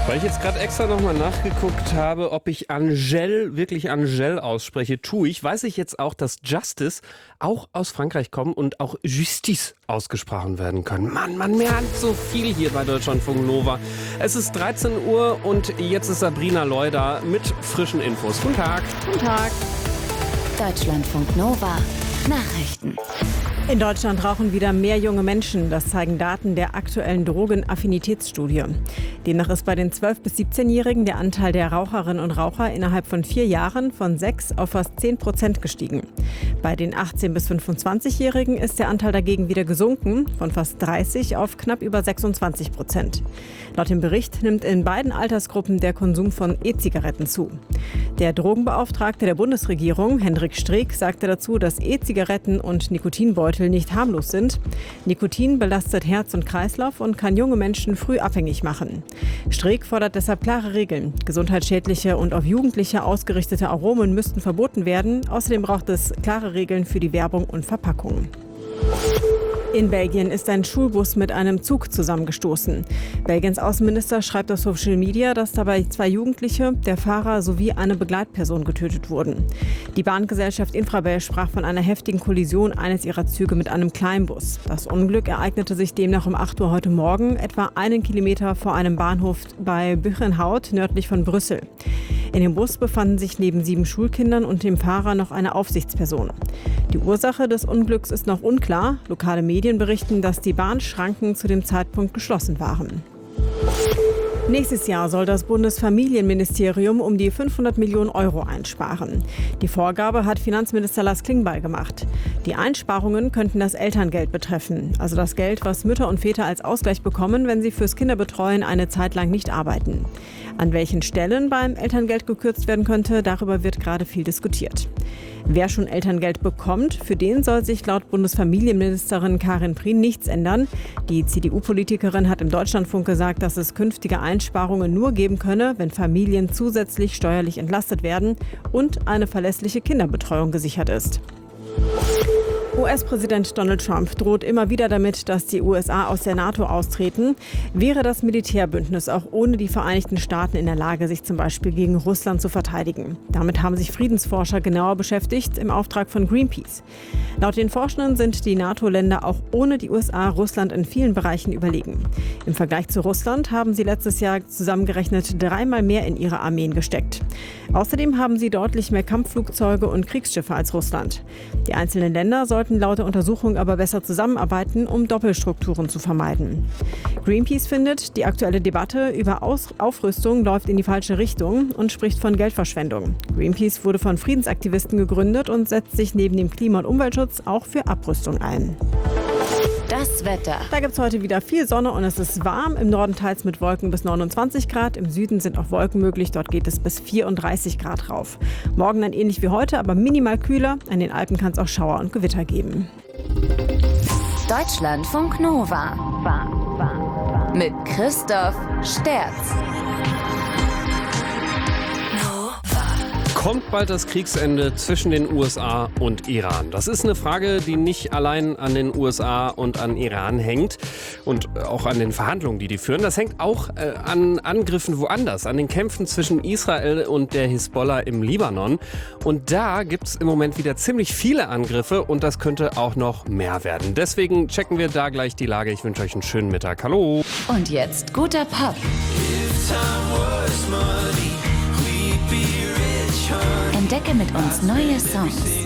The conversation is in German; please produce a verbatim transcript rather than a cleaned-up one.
Weil ich jetzt gerade extra nochmal nachgeguckt habe, ob ich Angèle wirklich Angèle ausspreche, tue ich, weiß ich jetzt auch, dass Justice auch aus Frankreich kommen und auch Justice ausgesprochen werden können. Mann, man merkt so viel hier bei Deutschlandfunk Nova. Es ist dreizehn Uhr und jetzt ist Sabrina Loy da mit frischen Infos. Guten Tag. Guten Tag. Deutschlandfunk Nova. Nachrichten. In Deutschland rauchen wieder mehr junge Menschen. Das zeigen Daten der aktuellen Drogenaffinitätsstudie. Demnach ist bei den zwölf- bis siebzehnjährigen der Anteil der Raucherinnen und Raucher innerhalb von vier Jahren von sechs auf fast zehn Prozent gestiegen. Bei den achtzehn- bis fünfundzwanzigjährigen ist der Anteil dagegen wieder gesunken, von fast dreißig auf knapp über sechsundzwanzig Prozent. Laut dem Bericht nimmt in beiden Altersgruppen der Konsum von E-Zigaretten zu. Der Drogenbeauftragte der Bundesregierung, Hendrik Streeck, sagte dazu, dass E-Zigaretten und Nikotinbeutel nicht harmlos sind. Nikotin belastet Herz und Kreislauf und kann junge Menschen früh abhängig machen. Streeck fordert deshalb klare Regeln. Gesundheitsschädliche und auf Jugendliche ausgerichtete Aromen müssten verboten werden. Außerdem braucht es klare Regeln für die Werbung und Verpackung. In Belgien ist ein Schulbus mit einem Zug zusammengestoßen. Belgiens Außenminister schreibt auf Social Media, dass dabei zwei Jugendliche, der Fahrer sowie eine Begleitperson getötet wurden. Die Bahngesellschaft Infrabel sprach von einer heftigen Kollision eines ihrer Züge mit einem Kleinbus. Das Unglück ereignete sich demnach um acht Uhr heute Morgen, etwa einen Kilometer vor einem Bahnhof bei Buchenhout, nördlich von Brüssel. In dem Bus befanden sich neben sieben Schulkindern und dem Fahrer noch eine Aufsichtsperson. Die Ursache des Unglücks ist noch unklar. Lokale Medien berichten, dass die Bahnschranken zu dem Zeitpunkt geschlossen waren. Nächstes Jahr soll das Bundesfamilienministerium um die fünfhundert Millionen Euro einsparen. Die Vorgabe hat Finanzminister Lars Klingbeil gemacht. Die Einsparungen könnten das Elterngeld betreffen, also das Geld, was Mütter und Väter als Ausgleich bekommen, wenn sie fürs Kinderbetreuen eine Zeit lang nicht arbeiten. An welchen Stellen beim Elterngeld gekürzt werden könnte, darüber wird gerade viel diskutiert. Wer schon Elterngeld bekommt, für den soll sich laut Bundesfamilienministerin Karin Prien nichts ändern. Die C D U-Politikerin hat im Deutschlandfunk gesagt, dass es künftige Einsparungen nur geben könne, wenn Familien zusätzlich steuerlich entlastet werden und eine verlässliche Kinderbetreuung gesichert ist. U S-Präsident Donald Trump droht immer wieder damit, dass die U S A aus der NATO austreten. Wäre das Militärbündnis auch ohne die Vereinigten Staaten in der Lage, sich zum Beispiel gegen Russland zu verteidigen? Damit haben sich Friedensforscher genauer beschäftigt, im Auftrag von Greenpeace. Laut den Forschenden sind die NATO-Länder auch ohne die U S A Russland in vielen Bereichen überlegen. Im Vergleich zu Russland haben sie letztes Jahr zusammengerechnet dreimal mehr in ihre Armeen gesteckt. Außerdem haben sie deutlich mehr Kampfflugzeuge und Kriegsschiffe als Russland. Die einzelnen Länder sollten laut der Untersuchung aber besser zusammenarbeiten, um Doppelstrukturen zu vermeiden. Greenpeace findet, die aktuelle Debatte über Aus- Aufrüstung läuft in die falsche Richtung und spricht von Geldverschwendung. Greenpeace wurde von Friedensaktivisten gegründet und setzt sich neben dem Klima- und Umweltschutz auch für Abrüstung ein. Das Wetter. Da gibt es heute wieder viel Sonne und es ist warm. Im Norden teils mit Wolken bis neunundzwanzig Grad. Im Süden sind auch Wolken möglich. Dort geht es bis vierunddreißig Grad rauf. Morgen dann ähnlich wie heute, aber minimal kühler. An den Alpen kann es auch Schauer und Gewitter geben. Deutschlandfunk Nova. Mit Christoph Sterz. Kommt bald das Kriegsende zwischen den U S A und Iran? Das ist eine Frage, die nicht allein an den U S A und an Iran hängt und auch an den Verhandlungen, die die führen. Das hängt auch äh, an Angriffen woanders, an den Kämpfen zwischen Israel und der Hisbollah im Libanon. Und da gibt es im Moment wieder ziemlich viele Angriffe und das könnte auch noch mehr werden. Deswegen checken wir da gleich die Lage. Ich wünsche euch einen schönen Mittag. Hallo! Und jetzt guter Pop. Entdecke mit uns neue Songs.